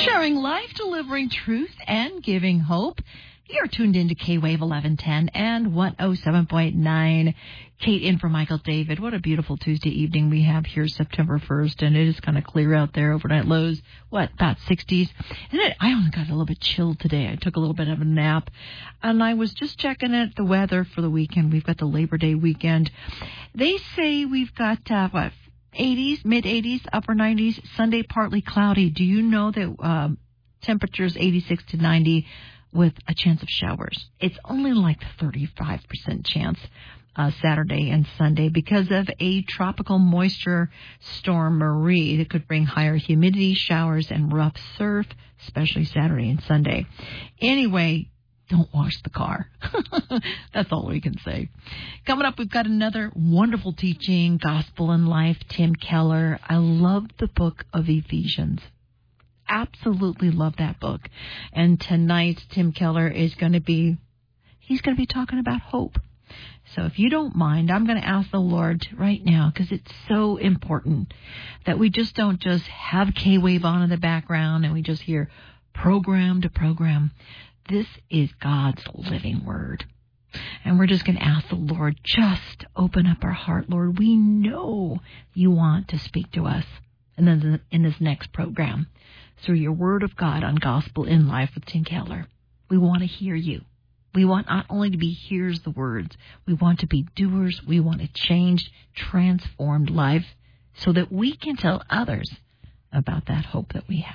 Sharing life, delivering truth, and giving hope. You're tuned into K-Wave 1110 and 107.9. Kate in for Michael David. What a beautiful Tuesday evening we have here, September 1st, and it is kind of clear out there. Overnight lows, about 60s? And I only got a little bit chilled today. I took a little bit of a nap, and I was just checking at the weather for the weekend. We've got the Labor Day weekend. They say we've got, 80s, mid-80s, upper 90s, Sunday partly cloudy. Do you know that temperatures 86 to 90 with a chance of showers? It's only like 35% chance Saturday and Sunday because of a tropical moisture storm, Marie, that could bring higher humidity, showers, and rough surf, especially Saturday and Sunday. Anyway, don't wash the car. That's all we can say. Coming up, we've got another wonderful teaching, Gospel in Life, Tim Keller. I love the book of Ephesians. Absolutely love that book. And tonight, Tim Keller is going to be talking about hope. So if you don't mind, I'm going to ask the Lord right now, because it's so important that we just don't just have K-Wave on in the background and we just hear program to program. This is God's living word. And we're just going to ask the Lord, just open up our heart, Lord. We know you want to speak to us. And then in this next program, through your word of God on Gospel in Life with Tim Keller, we want to hear you. We want not only to be hearers of the words, we want to be doers. We want a changed, transformed life so that we can tell others about that hope that we have.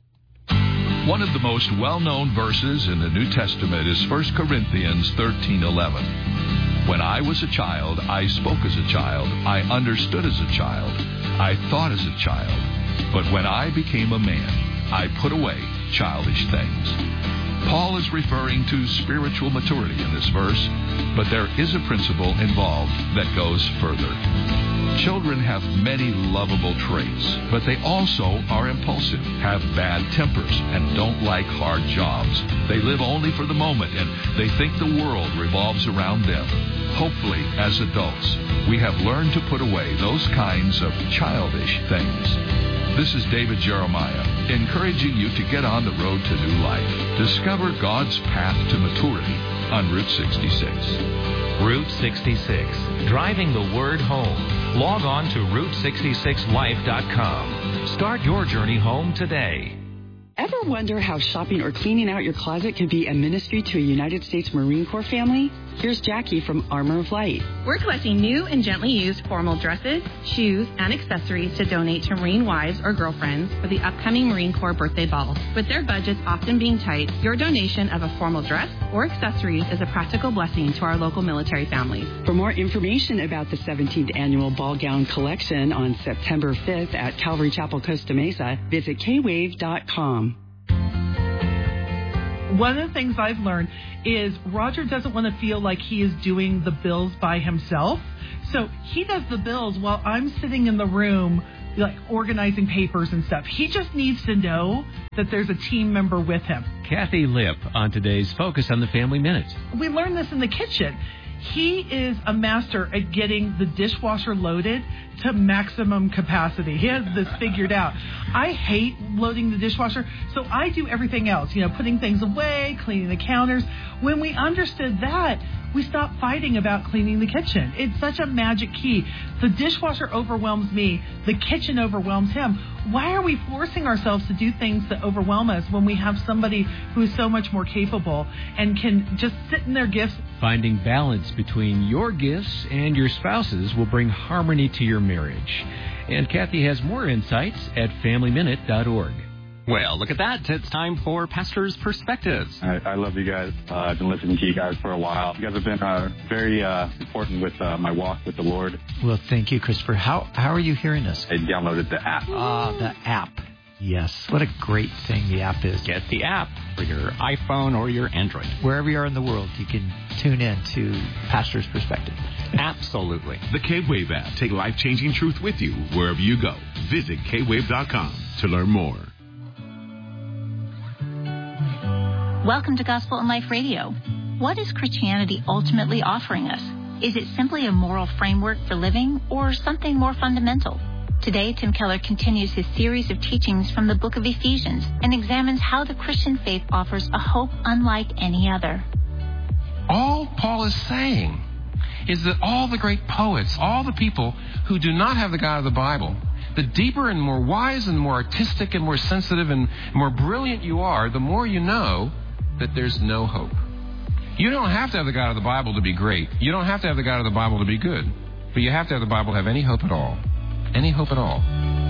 One of the most well-known verses in the New Testament is 1 Corinthians 13:11. When I was a child, I spoke as a child, I understood as a child, I thought as a child. But when I became a man, I put away childish things. Paul is referring to spiritual maturity in this verse, but there is a principle involved that goes further. Children have many lovable traits, but they also are impulsive, have bad tempers, and don't like hard jobs. They live only for the moment, and they think the world revolves around them. Hopefully, as adults, we have learned to put away those kinds of childish things. This is David Jeremiah, encouraging you to get on the road to new life. Discover God's path to maturity on Route 66. Route 66, driving the word home. Log on to Route66Life.com. Start your journey home today. Ever wonder how shopping or cleaning out your closet can be a ministry to a United States Marine Corps family? Here's Jackie from Armor of Light. We're collecting new and gently used formal dresses, shoes, and accessories to donate to Marine wives or girlfriends for the upcoming Marine Corps birthday ball. With their budgets often being tight, your donation of a formal dress or accessories is a practical blessing to our local military families. For more information about the 17th Annual Ball Gown Collection on September 5th at Calvary Chapel, Costa Mesa, visit kwave.com. One of the things I've learned is Roger doesn't want to feel like he is doing the bills by himself. So he does the bills while I'm sitting in the room, like organizing papers and stuff. He just needs to know that there's a team member with him. Kathy Lipp on today's Focus on the Family Minute. We learned this in the kitchen. He is a master at getting the dishwasher loaded to maximum capacity. He has this figured out. I hate loading the dishwasher, so I do everything else, putting things away, cleaning the counters. When we understood that, we stopped fighting about cleaning the kitchen. It's such a magic key. The dishwasher overwhelms me. The kitchen overwhelms him. Why are we forcing ourselves to do things that overwhelm us when we have somebody who is so much more capable and can just sit in their gifts? Finding balance between your gifts and your spouse's will bring harmony to your marriage. And Kathy has more insights at FamilyMinute.org. Well, look at that. It's time for Pastor's Perspectives. I love you guys. I've been listening to you guys for a while. You guys have been very important with my walk with the Lord. Well, thank you, Christopher. How are you hearing us? I downloaded the app. The app. Yes. What a great thing the app is. Get the app for your iPhone or your Android. Wherever you are in the world, you can tune in to Pastor's Perspective. Absolutely. The K-Wave app. Take life-changing truth with you wherever you go. Visit kwave.com to learn more. Welcome to Gospel in Life Radio. What is Christianity ultimately offering us? Is it simply a moral framework for living or something more fundamental? Today, Tim Keller continues his series of teachings from the book of Ephesians and examines how the Christian faith offers a hope unlike any other. All Paul is saying is that all the great poets, all the people who do not have the God of the Bible, the deeper and more wise and more artistic and more sensitive and more brilliant you are, the more you know that there's no hope. You don't have to have the God of the Bible to be great. You don't have to have the God of the Bible to be good. But you have to have the Bible to have any hope at all. Any hope at all.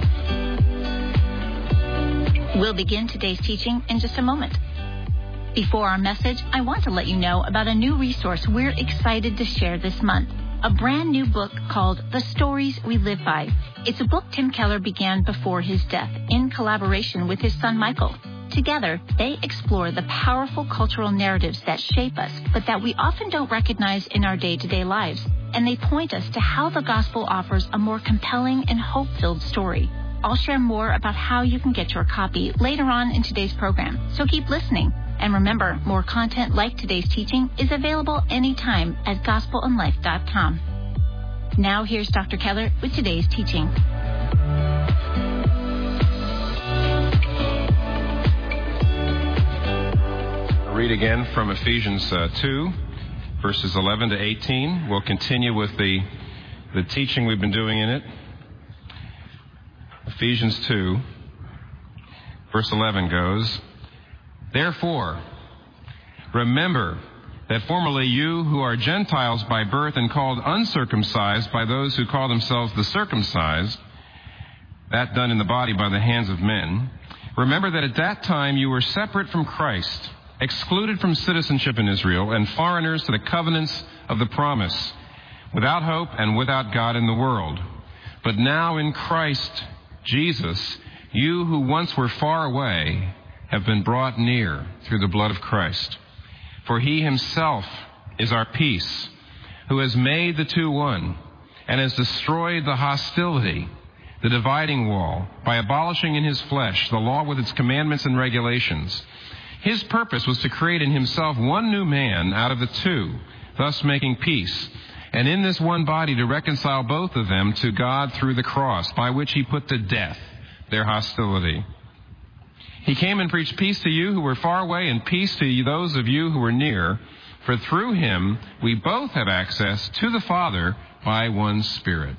We'll begin today's teaching in just a moment. Before our message, I want to let you know about a new resource we're excited to share this month. A brand new book called The Stories We Live By. It's a book Tim Keller began before his death in collaboration with his son Michael. Together, they explore the powerful cultural narratives that shape us, but that we often don't recognize in our day-to-day lives. And they point us to how the gospel offers a more compelling and hope-filled story. I'll share more about how you can get your copy later on in today's program, so keep listening. And remember, more content like today's teaching is available anytime at gospelandlife.com. Now here's Dr. Keller with today's teaching. I'll read again from Ephesians 2. Verses 11 to 18. We'll continue with the teaching we've been doing in it. Ephesians 2, verse 11 goes, "Therefore, remember that formerly you who are Gentiles by birth and called uncircumcised by those who call themselves the circumcised, that done in the body by the hands of men, remember that at that time you were separate from Christ, excluded from citizenship in Israel, and foreigners to the covenants of the promise, without hope and without God in the world. But now in Christ Jesus, you who once were far away have been brought near through the blood of Christ. For he himself is our peace, who has made the two one, and has destroyed the hostility, the dividing wall, by abolishing in his flesh the law with its commandments and regulations. His purpose was to create in himself one new man out of the two, thus making peace, and in this one body to reconcile both of them to God through the cross, by which he put to death their hostility. He came and preached peace to you who were far away and peace to those of you who were near, for through him we both have access to the Father by one Spirit."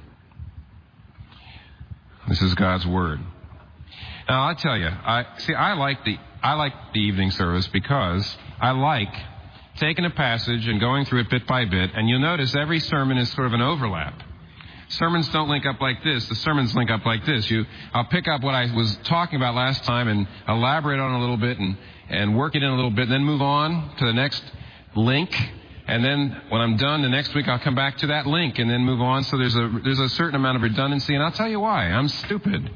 This is God's Word. Now, I'll tell you, I like the evening service because I like taking a passage and going through it bit by bit, and you'll notice every sermon is sort of an overlap. Sermons don't link up like this. The sermons link up like this. I'll pick up what I was talking about last time and elaborate on it a little bit and work it in a little bit, and then move on to the next link. And then when I'm done the next week, I'll come back to that link and then move on. So there's a certain amount of redundancy, and I'll tell you why. I'm stupid.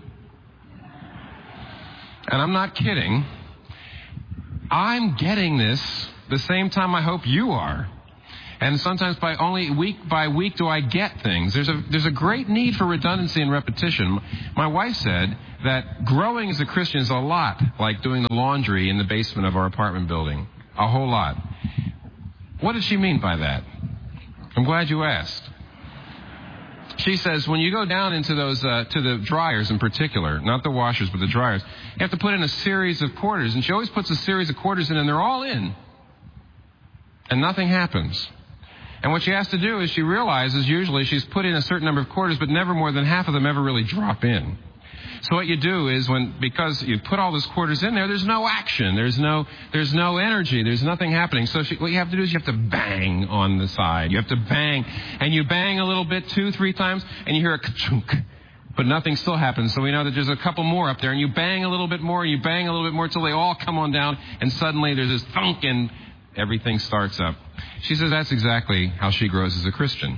And I'm not kidding. I'm getting this the same time I hope you are. And sometimes only week by week do I get things. There's a great need for redundancy and repetition. My wife said that growing as a Christian is a lot like doing the laundry in the basement of our apartment building. A whole lot. What did she mean by that? I'm glad you asked. She says when you go down into those, to the dryers in particular, not the washers, but the dryers, you have to put in a series of quarters. And she always puts a series of quarters in, and they're all in. And nothing happens. And what she has to do is she realizes usually she's put in a certain number of quarters, but never more than half of them ever really drop in. So what you do is because you put all those quarters in there, there's no action, there's no energy, there's nothing happening. So what you have to do is you have to bang on the side. You have to bang, and you bang a little bit 2-3 times, and you hear a ka-chunk, but nothing still happens. So we know that there's a couple more up there, and you bang a little bit more, and you bang a little bit more till they all come on down, and suddenly there's this thunk, and everything starts up. She says that's exactly how she grows as a Christian.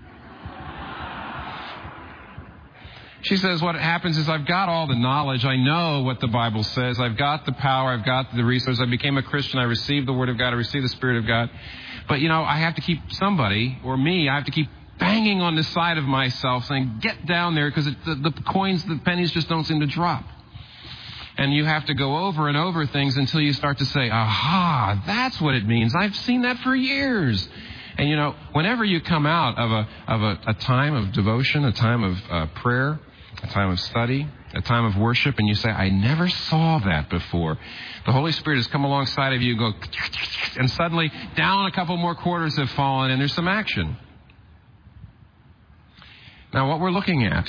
She says what happens is I've got all the knowledge. I know what the Bible says. I've got the power. I've got the resources. I became a Christian. I received the Word of God. I received the Spirit of God. But, I have to keep somebody, or me, I have to keep banging on the side of myself saying, get down there, because the coins, the pennies just don't seem to drop. And you have to go over and over things until you start to say, aha, that's what it means. I've seen that for years. And, whenever you come out of a time of devotion, a time of prayer, a time of study, a time of worship, and you say, I never saw that before. The Holy Spirit has come alongside of you, go, and suddenly down a couple more quarters have fallen, and there's some action. Now, what we're looking at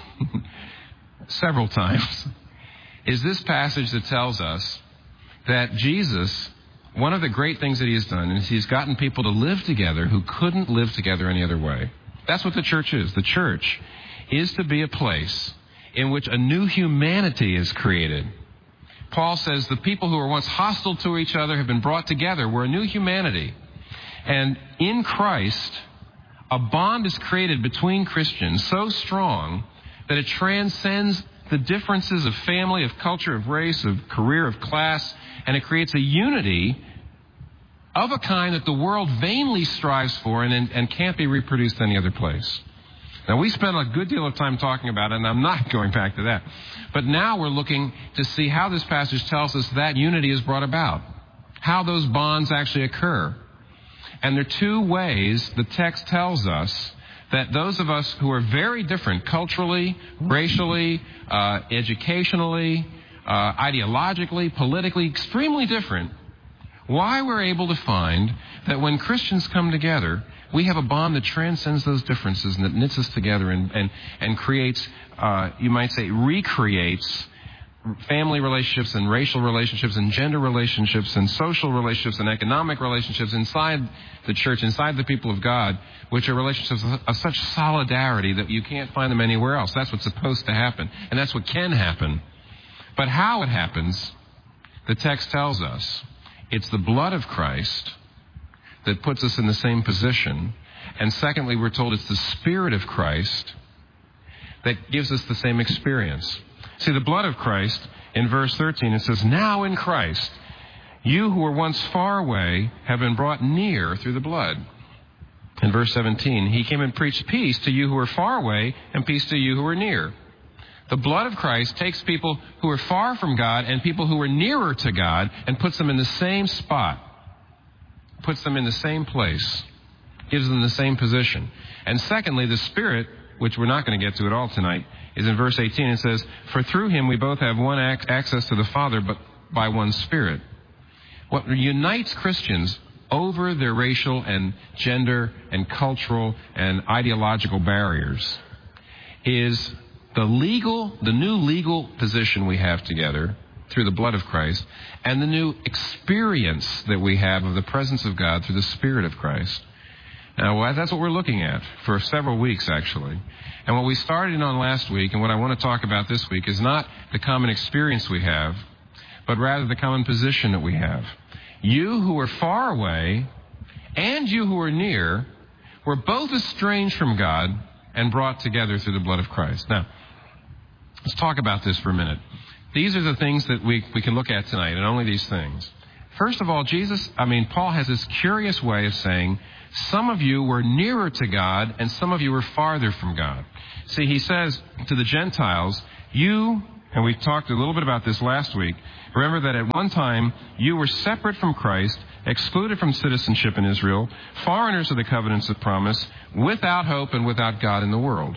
several times is this passage that tells us that Jesus, one of the great things that he has done is he's gotten people to live together who couldn't live together any other way. That's what the church is. The church is to be a place in which a new humanity is created. Paul says the people who were once hostile to each other have been brought together. We're a new humanity. And in Christ, a bond is created between Christians so strong that it transcends the differences of family, of culture, of race, of career, of class, and it creates a unity of a kind that the world vainly strives for and can't be reproduced any other place. Now, we spent a good deal of time talking about it, and I'm not going back to that. But now we're looking to see how this passage tells us that unity is brought about, how those bonds actually occur. And there are two ways the text tells us that those of us who are very different culturally, racially, educationally, ideologically, politically, extremely different, why we're able to find that when Christians come together, we have a bond that transcends those differences and that knits us together and creates, you might say, recreates family relationships and racial relationships and gender relationships and social relationships and economic relationships inside the church, inside the people of God, which are relationships of such solidarity that you can't find them anywhere else. That's what's supposed to happen, and that's what can happen. But how it happens, the text tells us, it's the blood of Christ that puts us in the same position. And secondly, we're told it's the Spirit of Christ that gives us the same experience. See, the blood of Christ, in verse 13, it says, now in Christ, you who were once far away have been brought near through the blood. In verse 17, he came and preached peace to you who are far away and peace to you who are near. The blood of Christ takes people who are far from God and people who are nearer to God and puts them in the same spot, puts them in the same place, gives them the same position. And secondly, the Spirit, which we're not going to get to at all tonight, is in verse 18. It says, for through him we both have one access to the Father, but by one Spirit. What unites Christians over their racial and gender and cultural and ideological barriers is the new legal position we have together through the blood of Christ, and the new experience that we have of the presence of God through the Spirit of Christ. Now, that's what we're looking at for several weeks, actually. And what we started on last week, and what I want to talk about this week, is not the common experience we have, but rather the common position that we have. You who are far away and you who are near were both estranged from God and brought together through the blood of Christ. Now, let's talk about this for a minute. These are the things that we can look at tonight, and only these things. First of all, Paul has this curious way of saying, some of you were nearer to God and some of you were farther from God. See, he says to the Gentiles, you, and we talked a little bit about this last week, remember that at one time you were separate from Christ, excluded from citizenship in Israel, foreigners of the covenants of promise, without hope and without God in the world.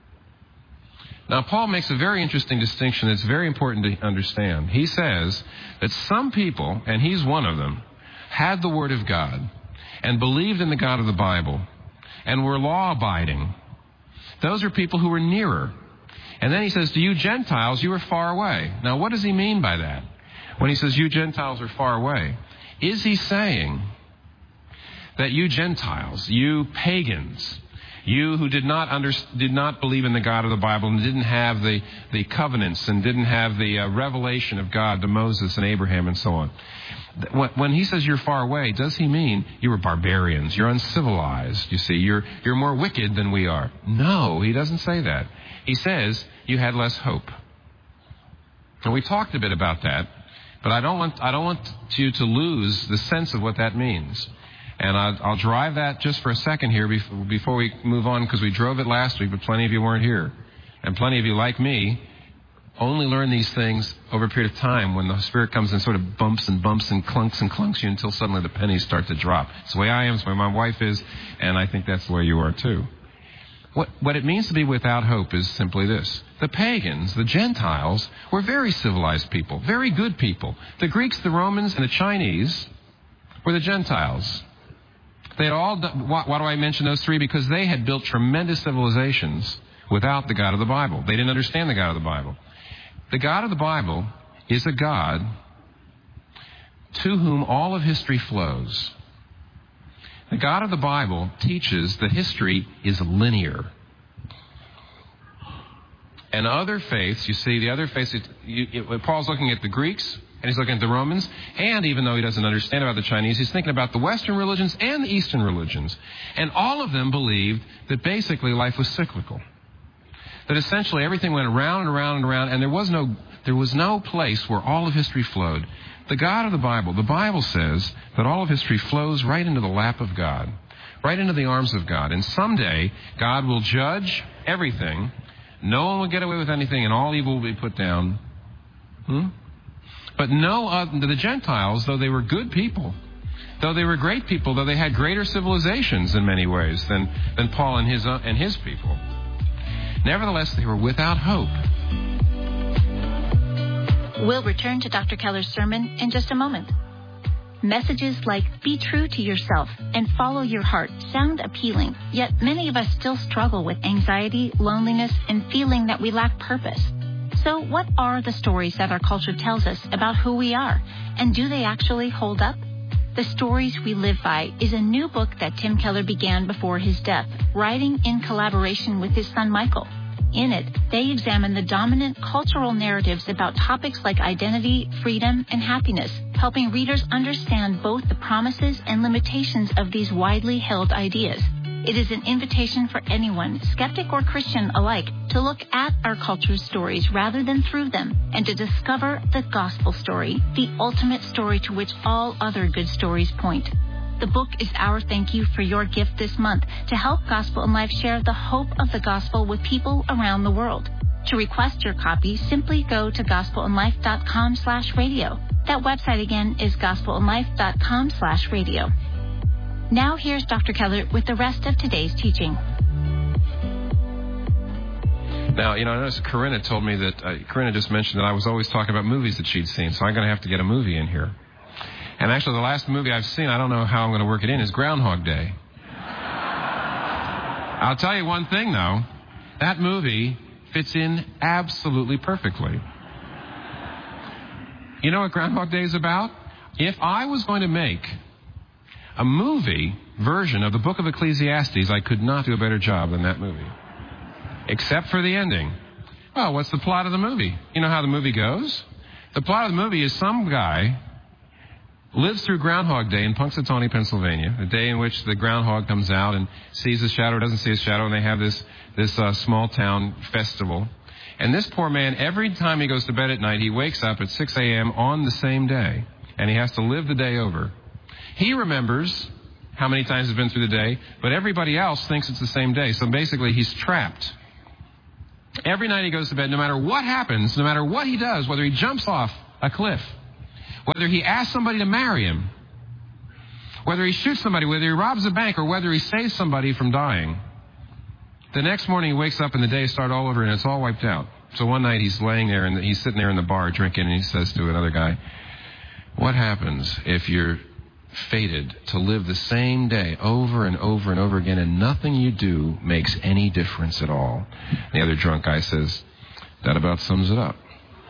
Now, Paul makes a very interesting distinction that's very important to understand. He says that some people, and he's one of them, had the Word of God and believed in the God of the Bible and were law-abiding. Those are people who were nearer. And then he says, to you Gentiles, you are far away. Now, what does he mean by that? When he says you Gentiles are far away, is he saying that you Gentiles, you pagans, you who did not believe in the God of the Bible and didn't have the covenants and didn't have the revelation of God to Moses and Abraham and so on. When he says you're far away, does he mean you were barbarians, you're uncivilized, you see, you're more wicked than we are? No, he doesn't say that. He says you had less hope. And we talked a bit about that, but I don't want you to lose the sense of what that means. And I'll drive that just for a second here before we move on, because we drove it last week, but plenty of you weren't here. And plenty of you, like me, only learn these things over a period of time when the Spirit comes and sort of bumps and clunks you until suddenly the pennies start to drop. It's the way I am, it's the way my wife is, and I think that's the way you are too. What it means to be without hope is simply this. The pagans, the Gentiles, were very civilized people, very good people. The Greeks, the Romans, and the Chinese were the Gentiles. They had all done, why do I mention those three? Because they had built tremendous civilizations without the God of the Bible. They didn't understand the God of the Bible. The God of the Bible is a God to whom all of history flows. The God of the Bible teaches that history is linear. And other faiths, you see, the other faiths, Paul's looking at the Greeks, and he's looking at the Romans, and even though he doesn't understand about the Chinese, he's thinking about the Western religions and the Eastern religions. And all of them believed that basically life was cyclical. That essentially everything went around and around and around, and there was no place where all of history flowed. The God of the Bible says that all of history flows right into the lap of God, right into the arms of God. And someday, God will judge everything. No one will get away with anything, and all evil will be put down. But the Gentiles, though they were good people, though they were great people, though they had greater civilizations in many ways than Paul and his people, nevertheless, they were without hope. We'll return to Dr. Keller's sermon in just a moment. Messages like be true to yourself and follow your heart sound appealing, yet many of us still struggle with anxiety, loneliness, and feeling that we lack purpose. So what are the stories that our culture tells us about who we are, and do they actually hold up? The Stories We Live By is a new book that Tim Keller began before his death, writing in collaboration with his son Michael. In it, they examine the dominant cultural narratives about topics like identity, freedom, and happiness, helping readers understand both the promises and limitations of these widely held ideas. It is an invitation for anyone, skeptic or Christian alike, to look at our culture's stories rather than through them, and to discover the gospel story, the ultimate story to which all other good stories point. The book is our thank you for your gift this month to help Gospel in Life share the hope of the gospel with people around the world. To request your copy, simply go to gospelinlife.com/radio. That website again is gospelinlife.com/radio. Now here's Dr. Keller with the rest of today's teaching. Now, I noticed Corinna told me that, Corinna just mentioned that I was always talking about movies that she'd seen, so I'm going to have to get a movie in here. And actually, the last movie I've seen, I don't know how I'm going to work it in, is Groundhog Day. I'll tell you one thing, though. That movie fits in absolutely perfectly. You know what Groundhog Day is about? If I was going to make a movie version of the book of Ecclesiastes, I could not do a better job than that movie. Except for the ending. Well, what's the plot of the movie? You know how the movie goes? The plot of the movie is some guy lives through Groundhog Day in Punxsutawney, Pennsylvania, the day in which the groundhog comes out and sees his shadow, doesn't see his shadow, and they have this small town festival. And this poor man, every time he goes to bed at night, he wakes up at 6 a.m. on the same day, and he has to live the day over. He remembers how many times he's been through the day, but everybody else thinks it's the same day. So basically, he's trapped. Every night he goes to bed, no matter what happens, no matter what he does, whether he jumps off a cliff, whether he asks somebody to marry him, whether he shoots somebody, whether he robs a bank, or whether he saves somebody from dying, the next morning he wakes up and the day starts all over and it's all wiped out. So one night he's laying there and he's sitting there in the bar drinking, and he says to another guy, "What happens if you're fated to live the same day over and over and over again, and nothing you do makes any difference at all?" The other drunk guy says, "That about sums it up."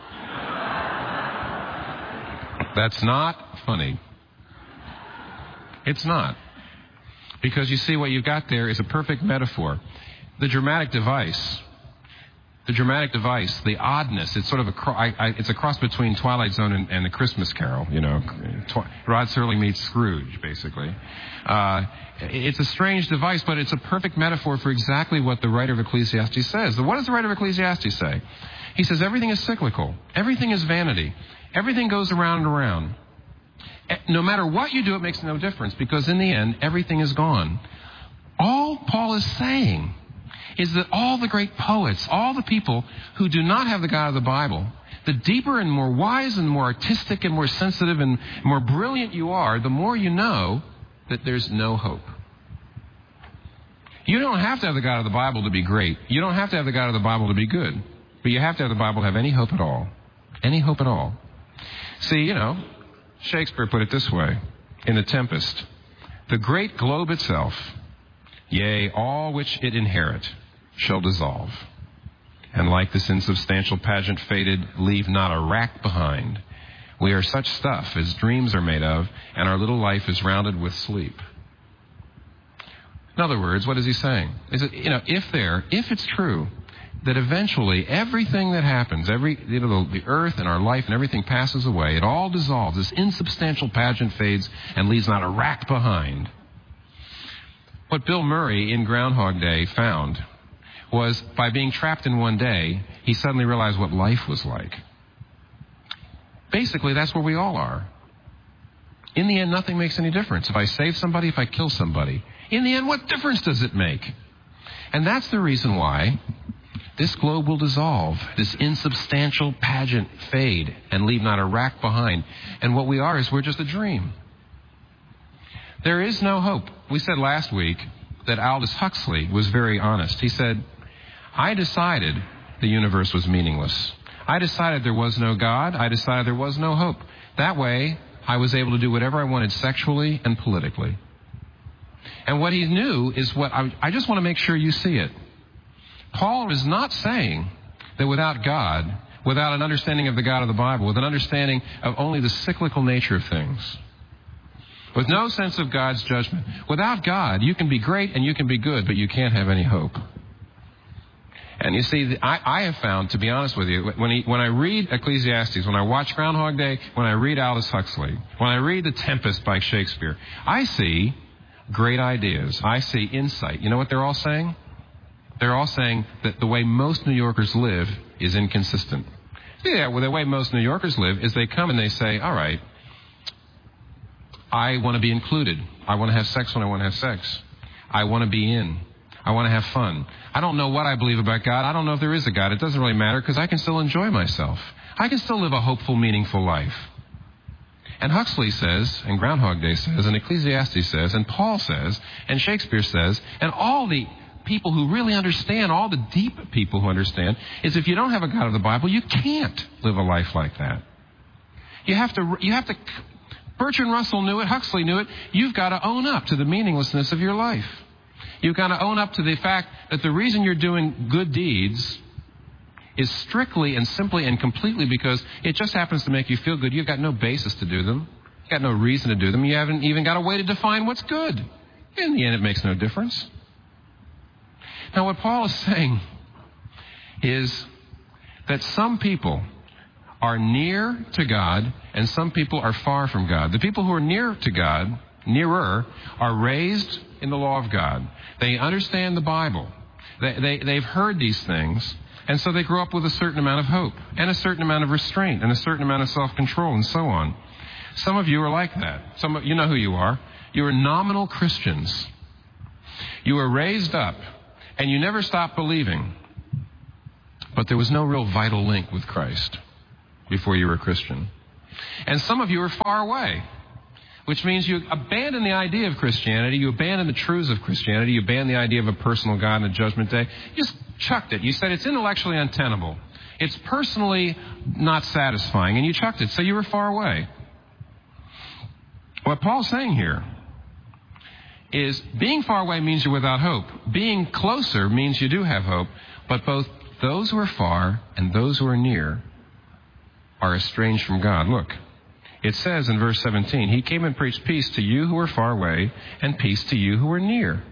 That's not funny. It's not. Because you see, what you've got there is a perfect metaphor. The dramatic device, the oddness, it's sort of it's a cross between Twilight Zone and the Christmas Carol, Rod Serling meets Scrooge, basically. It's a strange device, but it's a perfect metaphor for exactly what the writer of Ecclesiastes says. What does the writer of Ecclesiastes say? He says everything is cyclical. Everything is vanity. Everything goes around and around. No matter what you do, it makes no difference, because in the end, everything is gone. All Paul is saying is that all the great poets, all the people who do not have the God of the Bible, the deeper and more wise and more artistic and more sensitive and more brilliant you are, the more you know that there's no hope. You don't have to have the God of the Bible to be great. You don't have to have the God of the Bible to be good. But you have to have the Bible to have any hope at all. Any hope at all. See, Shakespeare put it this way in The Tempest. The great globe itself, yea, all which it inherit, shall dissolve. And like this insubstantial pageant faded, leave not a rack behind. We are such stuff as dreams are made of, and our little life is rounded with sleep. In other words, what is he saying? Is it, if it's true that eventually everything that happens, the earth and our life and everything passes away, it all dissolves, this insubstantial pageant fades and leaves not a rack behind. What Bill Murray in Groundhog Day found was by being trapped in one day, he suddenly realized what life was like. Basically, that's where we all are. In the end, nothing makes any difference. If I save somebody, if I kill somebody, in the end, what difference does it make? And that's the reason why this globe will dissolve, this insubstantial pageant fade, and leave not a rack behind. And what we are is we're just a dream. There is no hope. We said last week that Aldous Huxley was very honest. He said, I decided the universe was meaningless. I decided there was no God. I decided there was no hope. That way, I was able to do whatever I wanted sexually and politically. And what he knew is what I just want to make sure you see it. Paul is not saying that without God, without an understanding of the God of the Bible, with an understanding of only the cyclical nature of things, with no sense of God's judgment, without God, you can be great and you can be good, but you can't have any hope. And you see, I have found, to be honest with you, when I read Ecclesiastes, when I watch Groundhog Day, when I read Aldous Huxley, when I read The Tempest by Shakespeare, I see great ideas. I see insight. You know what they're all saying? They're all saying that the way most New Yorkers live is inconsistent. Yeah, well, the way most New Yorkers live is they come and they say, all right, I want to be included. I want to have sex when I want to have sex. I want to be in. I want to have fun. I don't know what I believe about God. I don't know if there is a God. It doesn't really matter because I can still enjoy myself. I can still live a hopeful, meaningful life. And Huxley says, and Groundhog Day says, and Ecclesiastes says, and Paul says, and Shakespeare says, and all the people who really understand, all the deep people who understand, is if you don't have a God of the Bible, you can't live a life like that. You have to, Bertrand Russell knew it, Huxley knew it, you've got to own up to the meaninglessness of your life. You've got to own up to the fact that the reason you're doing good deeds is strictly and simply and completely because it just happens to make you feel good. You've got no basis to do them. You've got no reason to do them. You haven't even got a way to define what's good. In the end, it makes no difference. Now, what Paul is saying is that some people are near to God and some people are far from God. The people who are near to God, nearer, are raised in the law of God. They understand the Bible. They've heard these things, and so they grow up with a certain amount of hope and a certain amount of restraint and a certain amount of self-control and so on. Some of you are like that. You know who you are. You are nominal Christians. You were raised up, and you never stopped believing, but there was no real vital link with Christ before you were a Christian. And some of you are far away, which means you abandon the idea of Christianity, you abandon the truths of Christianity, you abandon the idea of a personal God and a judgment day. You just chucked it. You said it's intellectually untenable. It's personally not satisfying, and you chucked it, so you were far away. What Paul's saying here is being far away means you're without hope. Being closer means you do have hope, but both those who are far and those who are near are estranged from God. Look. It says in verse 17, he came and preached peace to you who are far away and peace to you who are near.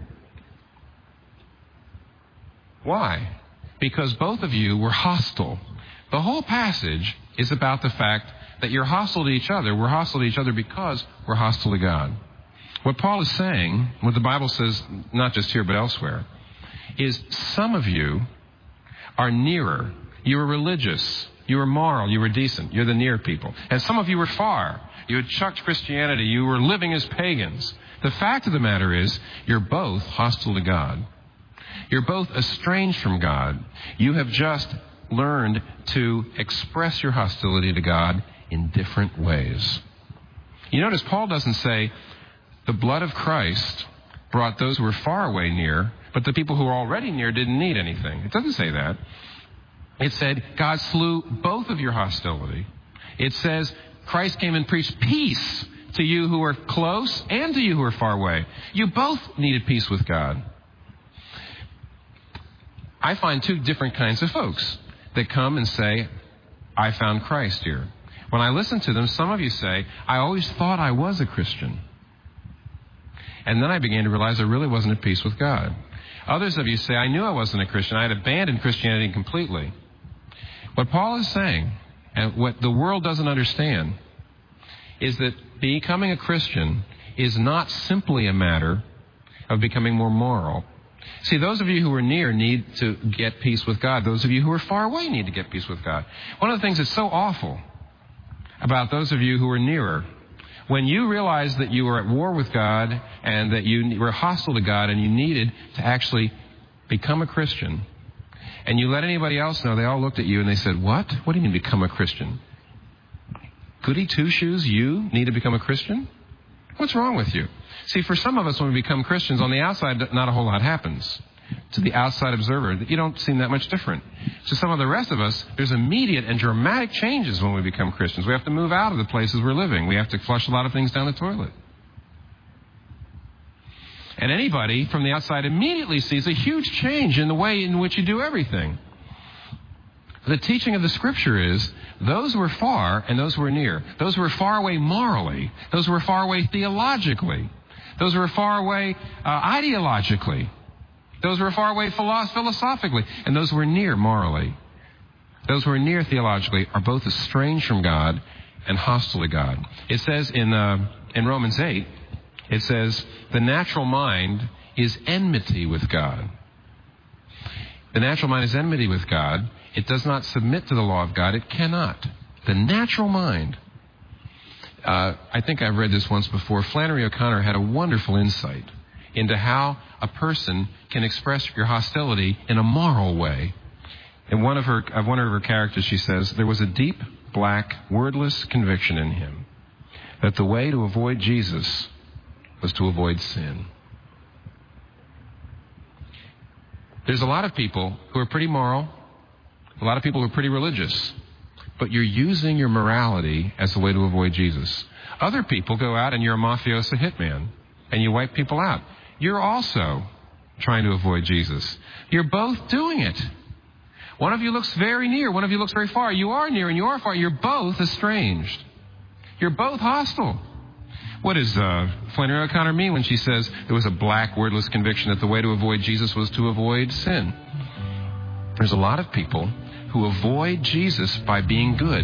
Why? Because both of you were hostile. The whole passage is about the fact that you're hostile to each other. We're hostile to each other because we're hostile to God. What Paul is saying, what the Bible says, not just here but elsewhere, is some of you are nearer. You are religious. You were moral. You were decent. You're the near people. And some of you were far. You had chucked Christianity. You were living as pagans. The fact of the matter is, you're both hostile to God. You're both estranged from God. You have just learned to express your hostility to God in different ways. You notice Paul doesn't say, the blood of Christ brought those who were far away near, but the people who were already near didn't need anything. It doesn't say that. It said God slew both of your hostility. It says Christ came and preached peace to you who are close and to you who are far away. You both needed peace with God. I find two different kinds of folks that come and say, I found Christ here. When I listen to them, some of you say, I always thought I was a Christian. And then I began to realize I really wasn't at peace with God. Others of you say, I knew I wasn't a Christian. I had abandoned Christianity completely. What Paul is saying, and what the world doesn't understand, is that becoming a Christian is not simply a matter of becoming more moral. See, those of you who are near need to get peace with God. Those of you who are far away need to get peace with God. One of the things that's so awful about those of you who are nearer, when you realize that you were at war with God and that you were hostile to God and you needed to actually become a Christian, and you let anybody else know, they all looked at you and they said, what? What do you mean become a Christian? Goody two-shoes, you need to become a Christian? What's wrong with you? See, for some of us, when we become Christians, on the outside, not a whole lot happens. To the outside observer, you don't seem that much different. To some of the rest of us, there's immediate and dramatic changes when we become Christians. We have to move out of the places we're living. We have to flush a lot of things down the toilet. And anybody from the outside immediately sees a huge change in the way in which you do everything. The teaching of the Scripture is those who are far and those who are near. Those who are far away morally. Those who are far away theologically. Those who are far away ideologically. Those who are far away philosophically. And those who are near morally. Those who are near theologically are both estranged from God and hostile to God. It says in Romans 8, it says, the natural mind is enmity with God. The natural mind is enmity with God. It does not submit to the law of God. It cannot. The natural mind. I think I've read this once before. Flannery O'Connor had a wonderful insight into how a person can express your hostility in a moral way. In one of her characters, she says, there was a deep, black, wordless conviction in him that the way to avoid Jesus was to avoid sin. There's a lot of people who are pretty moral, a lot of people who are pretty religious, but you're using your morality as a way to avoid Jesus. Other people go out and you're a mafioso hitman, and you wipe people out. You're also trying to avoid Jesus. You're both doing it. One of you looks very near, one of you looks very far. You are near and you are far. You're both estranged. You're both hostile. What does Flannery O'Connor mean when she says there was a black, wordless conviction that the way to avoid Jesus was to avoid sin? There's a lot of people who avoid Jesus by being good.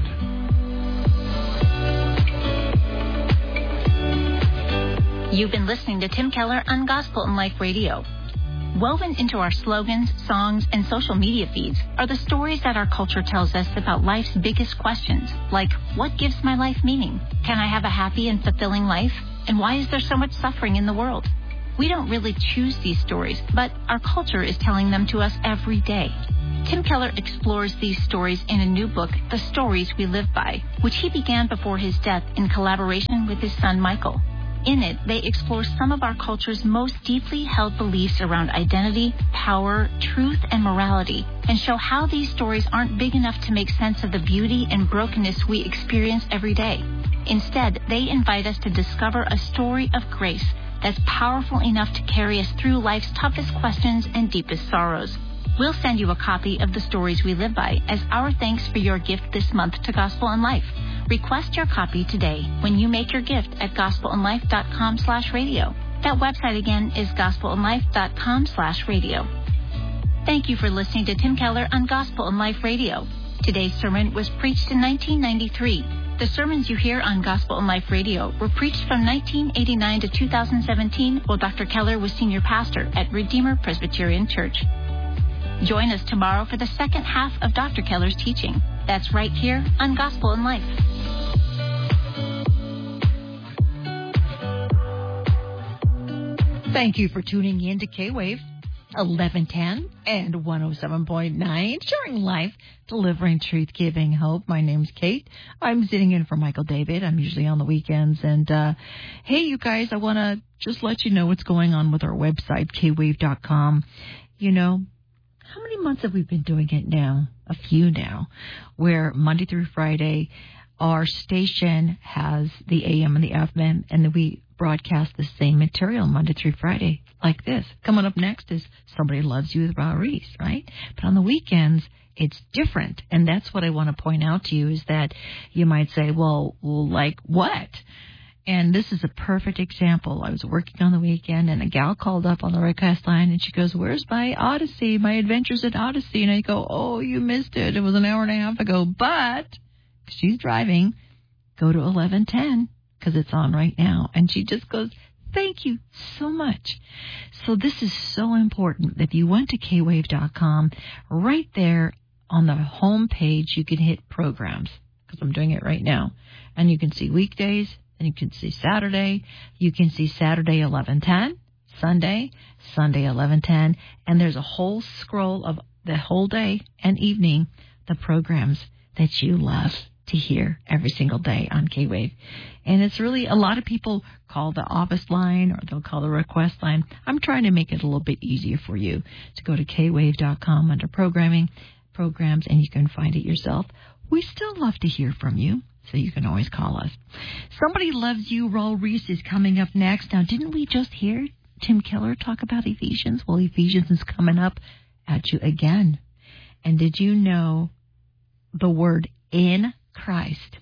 You've been listening to Tim Keller on Gospel in Life Radio. Woven into our slogans, songs, and social media feeds are the stories that our culture tells us about life's biggest questions, like what gives my life meaning? Can I have a happy and fulfilling life? And why is there so much suffering in the world? We don't really choose these stories, but our culture is telling them to us every day. Tim Keller explores these stories in a new book, The Stories We Live By, which he began before his death in collaboration with his son Michael. In it, they explore some of our culture's most deeply held beliefs around identity, power, truth, and morality, and show how these stories aren't big enough to make sense of the beauty and brokenness we experience every day. Instead, they invite us to discover a story of grace that's powerful enough to carry us through life's toughest questions and deepest sorrows. We'll send you a copy of The Stories We Live By as our thanks for your gift this month to Gospel in Life. Request your copy today when you make your gift at gospelinlife.com/radio. That website again is gospelinlife.com/radio. Thank you for listening to Tim Keller on Gospel in Life Radio. Today's sermon was preached in 1993. The sermons you hear on Gospel in Life Radio were preached from 1989 to 2017 while Dr. Keller was senior pastor at Redeemer Presbyterian Church. Join us tomorrow for the second half of Dr. Keller's teaching. That's right here on Gospel in Life. Thank you for tuning in to K-Wave. 1110 and 107.9, sharing life, delivering truth, giving hope. My name's Kate. I'm sitting in for Michael David. I'm usually on the weekends. And, hey, you guys, I want to just let you know what's going on with our website, kwave.com. You know, how many months have we been doing it now? A few now, where Monday through Friday, our station has the AM and the FM, and then we broadcast the same material Monday through Friday, like this. Coming up next is Somebody Loves You with Rob Reese, right? But on the weekends, it's different, and that's what I want to point out to you, is that you might say, well, like what? And this is a perfect example. I was working on the weekend, and a gal called up on the request line, and she goes, where's my Odyssey, my Adventures in Odyssey? And I go, oh, you missed it. It was an hour and a half ago. But she's driving. Go to 1110, because it's on right now. And she just goes, thank you so much. So this is so important. If you went to kwave.com, right there on the home page, you can hit programs, because I'm doing it right now. And you can see weekdays. And you can see Saturday. You can see Saturday 11:10, Sunday 11:10, and there's a whole scroll of the whole day and evening, the programs that you love to hear every single day on K-Wave. And it's really, a lot of people call the office line or they'll call the request line. I'm trying to make it a little bit easier for you to go to kwave.com under programs, and you can find it yourself. We still love to hear from you. So you can always call us. Somebody Loves You, Raul Reese, is coming up next. Now, didn't we just hear Tim Keller talk about Ephesians? Well, Ephesians is coming up at you again. And did you know the word in Christ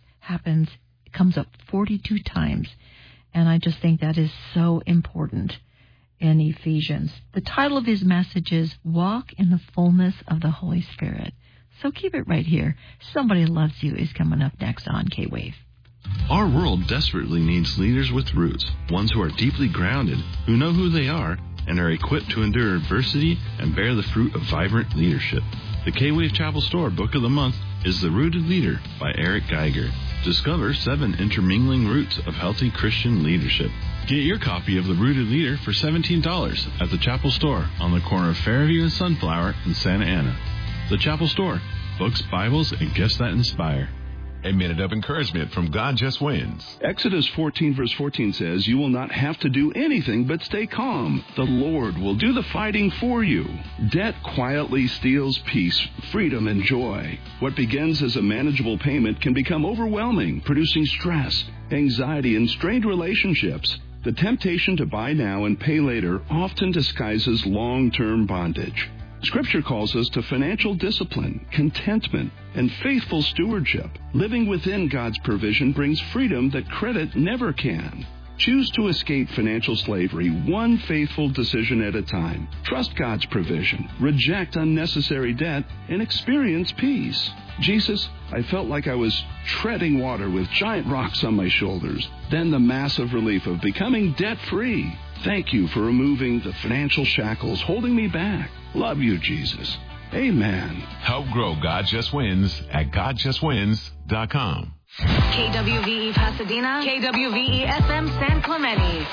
comes up 42 times. And I just think that is so important in Ephesians. The title of his message is Walk in the Fullness of the Holy Spirit. So keep it right here. Somebody Loves You is coming up next on K-Wave. Our world desperately needs leaders with roots, ones who are deeply grounded, who know who they are, and are equipped to endure adversity and bear the fruit of vibrant leadership. The K-Wave Chapel Store Book of the Month is The Rooted Leader by Eric Geiger. Discover 7 intermingling roots of healthy Christian leadership. Get your copy of The Rooted Leader for $17 at the Chapel Store on the corner of Fairview and Sunflower in Santa Ana. The Chapel Store. Books, Bibles, and gifts that inspire. A minute of encouragement from God Just Wins. Exodus 14 verse 14 says, you will not have to do anything but stay calm. The Lord will do the fighting for you. Debt quietly steals peace, freedom, and joy. What begins as a manageable payment can become overwhelming, producing stress, anxiety, and strained relationships. The temptation to buy now and pay later often disguises long-term bondage. Scripture calls us to financial discipline, contentment, and faithful stewardship. Living within God's provision brings freedom that credit never can. Choose to escape financial slavery one faithful decision at a time. Trust God's provision, reject unnecessary debt, and experience peace. Jesus, I felt like I was treading water with giant rocks on my shoulders. Then the massive relief of becoming debt-free. Thank you for removing the financial shackles holding me back. Love you, Jesus. Amen. Help grow God Just Wins at GodJustWins.com. KWVE Pasadena, KWVE FM San Clemente.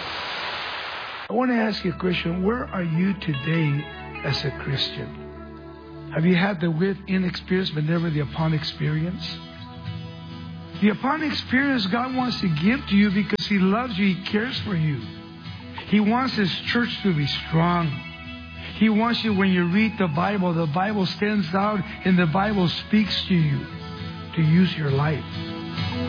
I want to ask you a question. Where are you today as a Christian? Have you had the within experience but never the upon experience? The upon experience God wants to give to you because He loves you. He cares for you. He wants His church to be strong. He wants you, when you read the Bible stands out and the Bible speaks to you to use your life.